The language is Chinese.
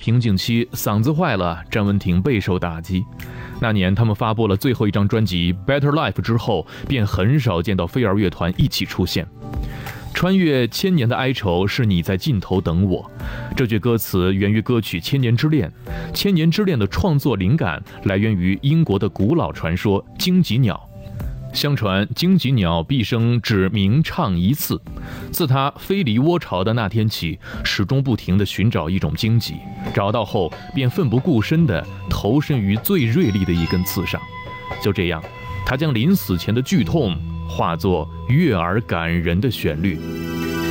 瓶颈期，嗓子坏了，詹雯婷备受打击。那年他们发布了最后一张专辑《Better Life》之后，便很少见到飞儿乐团一起出现。穿越千年的哀愁，是你在尽头等我。这句歌词源于歌曲《千年之恋》。千年之恋的创作灵感来源于英国的古老传说荆棘鸟。相传荆棘鸟毕生只鸣唱一次，自它飞离窝巢的那天起，始终不停地寻找一种荆棘，找到后便奋不顾身地投身于最锐利的一根刺上。就这样，它将临死前的剧痛化作悦耳感人的旋律。